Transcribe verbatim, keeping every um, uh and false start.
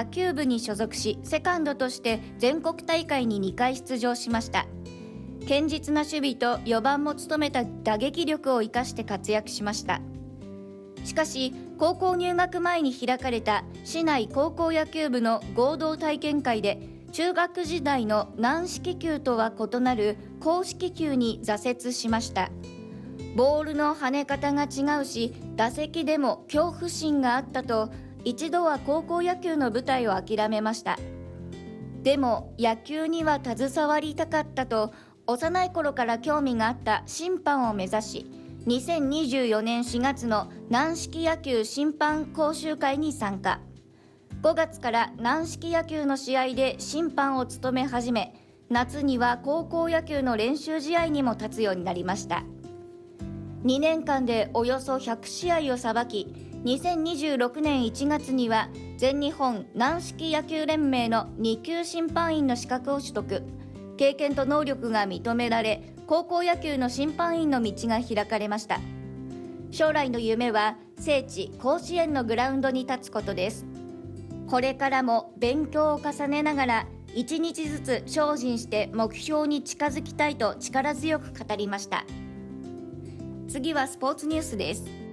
球部に所属し、セカンドとして全国大会ににかい出場しました。堅実な守備とよばんも務めた打撃力を生かして活躍しました。しかし、高校入学前に開かれた市内高校野球部の合同体験会で、中学時代の軟式球とは異なる硬式球に挫折しました。ボールの跳ね方が違うし、打席でも恐怖心があったと、一度は高校野球の舞台を諦めました。でも野球には携わりたかったと、幼い頃から興味があった審判を目指し、にせんにじゅうよねんしがつの軟式野球審判講習会に参加。ごがつから軟式野球の試合で審判を務め始め、夏には高校野球の練習試合にも立つようになりました。にねんかんでおよそひゃくしあいをさばき、にせんにじゅうろくねんいちがつには全日本軟式野球連盟のに級審判員の資格を取得。経験と能力が認められ、高校野球の審判員の道が開かれました。将来の夢は聖地甲子園のグラウンドに立つことです。これからも勉強を重ねながら、一日ずつ精進して目標に近づきたいと力強く語りました。次はスポーツニュースです。